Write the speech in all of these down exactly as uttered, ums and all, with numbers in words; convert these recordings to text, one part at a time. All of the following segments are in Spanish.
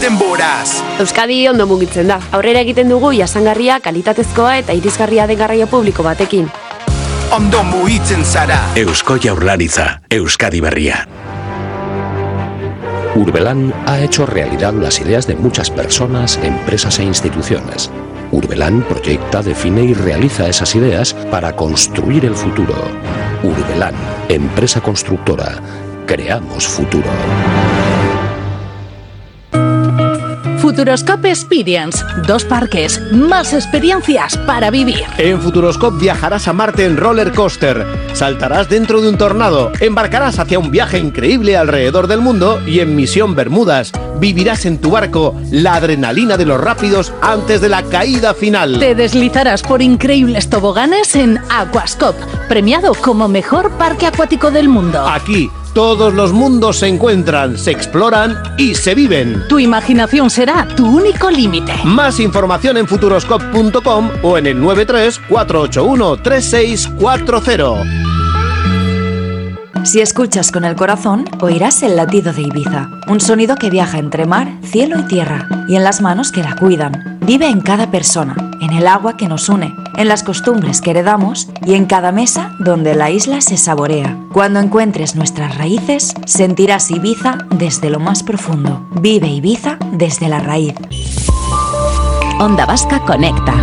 denboraz. Euskadi ondo mugitzen da. Aurrera egiten dugu jasangarria, kalitatezkoa eta irisgarria den garraio publiko batekin. Ondo mugitzen zara. Eusko Jaurlaritza, Euskadi berria. Urbelan ha hecho realidad las ideas de muchas personas, empresas e instituciones. Urbelan proyecta, define y realiza esas ideas para construir el futuro. Urbelan, empresa constructora. Creamos futuro. Futuroscope Experience. Dos parques, más experiencias para vivir. En Futuroscope viajarás a Marte en roller coaster, saltarás dentro de un tornado, embarcarás hacia un viaje increíble alrededor del mundo y en Misión Bermudas vivirás en tu barco la adrenalina de los rápidos antes de la caída final. Te deslizarás por increíbles toboganes en Aquascope, premiado como mejor parque acuático del mundo. Aquí todos los mundos se encuentran, se exploran y se viven. Tu imaginación será tu único límite. Más información en futuroscope punto com o en el nueve tres cuatro ocho uno tres seis cuatro cero. Si escuchas con el corazón, oirás el latido de Ibiza. Un sonido que viaja entre mar, cielo y tierra, y en las manos que la cuidan. Vive en cada persona, en el agua que nos une, en las costumbres que heredamos y en cada mesa donde la isla se saborea. Cuando encuentres nuestras raíces, sentirás Ibiza desde lo más profundo. Vive Ibiza desde la raíz. Onda Vasca conecta.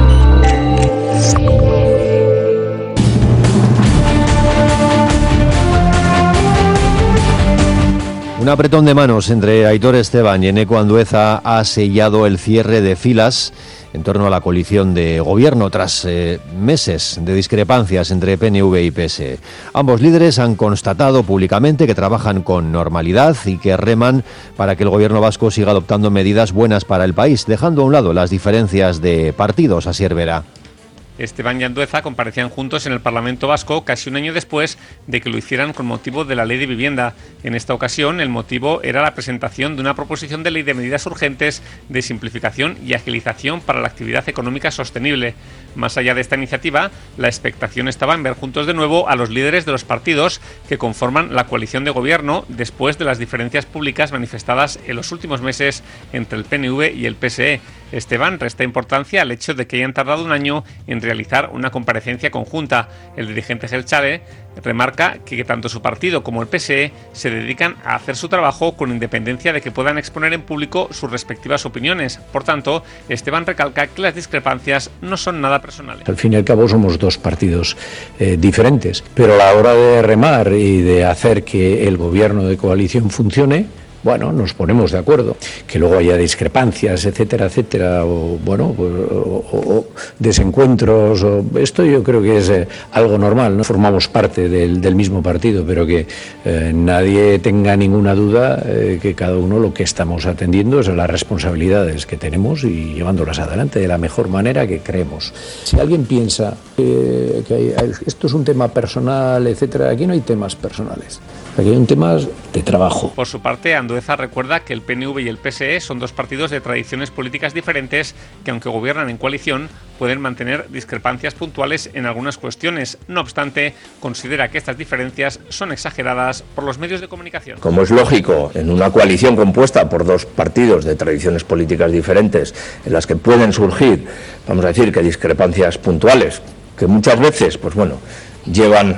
Un apretón de manos entre Aitor Esteban y Eneko Andueza ha sellado el cierre de filas en torno a la coalición de gobierno tras eh, meses de discrepancias entre P N V y P S E. Ambos líderes han constatado públicamente que trabajan con normalidad y que reman para que el gobierno vasco siga adoptando medidas buenas para el país, dejando a un lado las diferencias de partidos. Asier Vera. Esteban y Andueza comparecían juntos en el Parlamento Vasco casi un año después de que lo hicieran con motivo de la Ley de Vivienda. En esta ocasión, el motivo era la presentación de una proposición de ley de medidas urgentes de simplificación y agilización para la actividad económica sostenible. Más allá de esta iniciativa, la expectación estaba en ver juntos de nuevo a los líderes de los partidos que conforman la coalición de gobierno después de las diferencias públicas manifestadas en los últimos meses entre el P N V y el P S E. Esteban resta importancia al hecho de que hayan tardado un año en realizar una comparecencia conjunta. El dirigente Jeltzale remarca que tanto su partido como el P S E se dedican a hacer su trabajo con independencia de que puedan exponer en público sus respectivas opiniones. Por tanto, Esteban recalca que las discrepancias no son nada personales. Al fin y al cabo somos dos partidos eh, diferentes, pero a la hora de remar y de hacer que el gobierno de coalición funcione, bueno, nos ponemos de acuerdo. Que luego haya discrepancias, etcétera, etcétera, o bueno, pues, o, o, o desencuentros, o, esto yo creo que es eh, algo normal, ¿no? Formamos parte del, del mismo partido, pero que eh, nadie tenga ninguna duda eh, que cada uno lo que estamos atendiendo es a las responsabilidades que tenemos y llevándolas adelante de la mejor manera que creemos. Si alguien piensa eh, que hay, esto es un tema personal, etcétera, aquí no hay temas personales. Aquí hay un tema de trabajo. Por su parte, Andueza recuerda que el P N V y el P S E son dos partidos de tradiciones políticas diferentes que, aunque gobiernan en coalición, pueden mantener discrepancias puntuales en algunas cuestiones. No obstante, considera que estas diferencias son exageradas por los medios de comunicación. Como es lógico, en una coalición compuesta por dos partidos de tradiciones políticas diferentes, en las que pueden surgir, vamos a decir, que discrepancias puntuales, que muchas veces, pues bueno, llevan